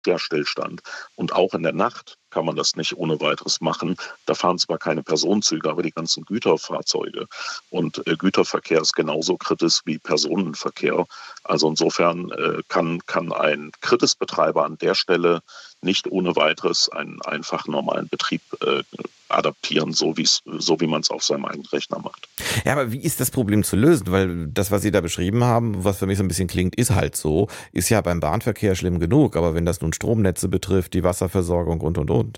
Stillstand. Und auch in der Nacht kann man das nicht ohne weiteres machen. Da fahren zwar keine Personenzüge, aber die ganzen Güterfahrzeuge. Und Güterverkehr ist genauso kritisch wie Personenverkehr. Also insofern kann ein Kritisbetreiber an der Stelle nicht ohne weiteres einen einfach normalen Betrieb adaptieren, so wie man es auf seinem eigenen Rechner macht. Ja, aber wie ist das Problem zu lösen? Weil das, was Sie da beschrieben haben, was für mich so ein bisschen klingt, ist halt so, ist ja beim Bahnverkehr schlimm genug. Aber wenn das nun Stromnetze betrifft, die Wasserversorgung und.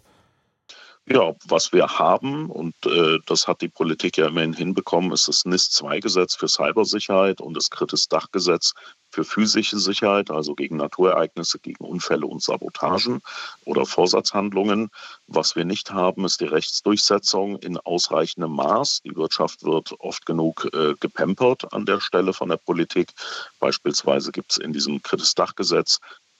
Ja, was wir haben, und das hat die Politik ja immerhin hinbekommen, ist das NIS-2-Gesetz für Cybersicherheit und das Kritis-Dach-Gesetz für physische Sicherheit, also gegen Naturereignisse, gegen Unfälle und Sabotagen oder Vorsatzhandlungen. Was wir nicht haben, ist die Rechtsdurchsetzung in ausreichendem Maß. Die Wirtschaft wird oft genug gepampert an der Stelle von der Politik. Beispielsweise gibt es in diesem Kritis-Dach-Gesetz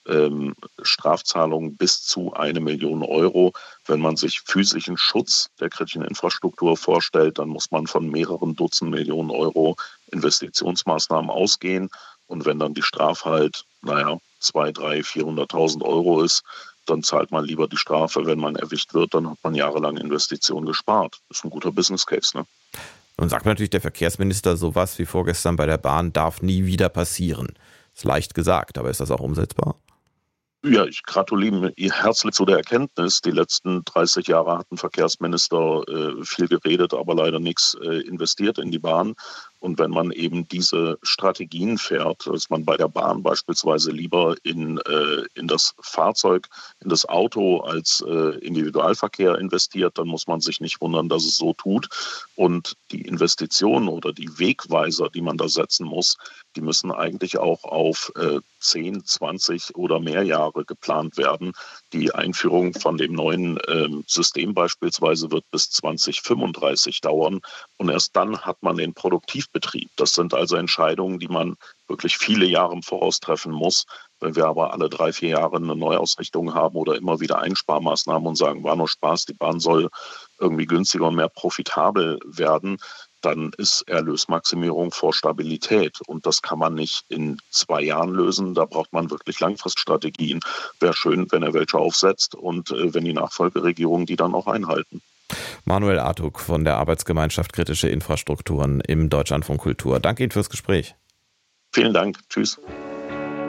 Strafzahlungen bis zu 1 Million Euro. Wenn man sich physischen Schutz der kritischen Infrastruktur vorstellt, dann muss man von mehreren Dutzend Millionen Euro Investitionsmaßnahmen ausgehen. Und wenn dann die Strafe halt, 2, 3, 400.000 Euro ist, dann zahlt man lieber die Strafe. Wenn man erwischt wird, dann hat man jahrelang Investitionen gespart. Das ist ein guter Business Case, ne? Nun sagt natürlich der Verkehrsminister, sowas wie vorgestern bei der Bahn darf nie wieder passieren. Ist leicht gesagt, aber ist das auch umsetzbar? Ja, ich gratuliere herzlich zu der Erkenntnis. Die letzten 30 Jahre hat ein Verkehrsminister viel geredet, aber leider nichts investiert in die Bahn. Und wenn man eben diese Strategien fährt, dass man bei der Bahn beispielsweise lieber in das Fahrzeug, in das Auto als Individualverkehr investiert, dann muss man sich nicht wundern, dass es so tut. Und die Investitionen oder die Wegweiser, die man da setzen muss, die müssen eigentlich auch auf 10, 20 oder mehr Jahre geplant werden. Die Einführung von dem neuen System beispielsweise wird bis 2035 dauern. Und erst dann hat man den Produktivbetrieb. Das sind also Entscheidungen, die man wirklich viele Jahre im Voraus treffen muss. Wenn wir aber alle 3, 4 Jahre eine Neuausrichtung haben oder immer wieder Einsparmaßnahmen und sagen, war nur Spaß, die Bahn soll irgendwie günstiger und mehr profitabel werden, dann ist Erlösmaximierung vor Stabilität. Und das kann man nicht in 2 Jahren lösen. Da braucht man wirklich Langfriststrategien. Wäre schön, wenn er welche aufsetzt und wenn die Nachfolgeregierungen die dann auch einhalten. Manuel Artuk von der Arbeitsgemeinschaft Kritische Infrastrukturen im Deutschlandfunk Kultur. Danke Ihnen fürs Gespräch. Vielen Dank. Tschüss.